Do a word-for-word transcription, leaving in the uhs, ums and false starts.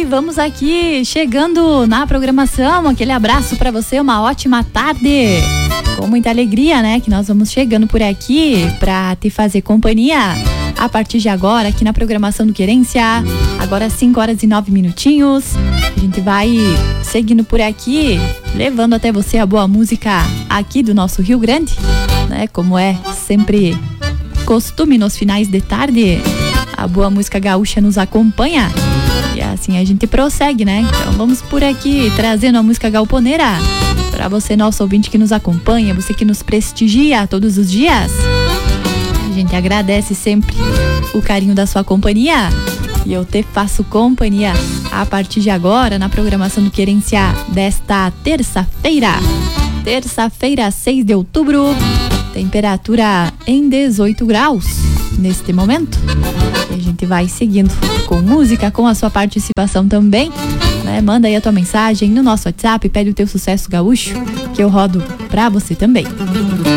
E vamos aqui, chegando na programação, aquele abraço pra você, uma ótima tarde. Com muita alegria, né, que nós vamos chegando por aqui pra te fazer companhia a partir de agora, aqui na programação do Querência. Agora cinco horas e nove minutinhos. A gente vai seguindo por aqui, levando até você a boa música aqui do nosso Rio Grande, né, como é sempre costume nos finais de tarde. A boa música gaúcha nos acompanha e assim a gente prossegue, né? Então vamos por aqui trazendo a música galponeira para você, nosso ouvinte que nos acompanha, você que nos prestigia todos os dias. A gente agradece sempre o carinho da sua companhia e eu te faço companhia a partir de agora na programação do Querência desta terça-feira. Terça-feira, seis de outubro, temperatura em dezoito graus neste momento. E a gente vai seguindo com música, com a sua participação também, né? Manda aí a tua mensagem no nosso WhatsApp, pede o teu sucesso gaúcho, que eu rodo pra você também.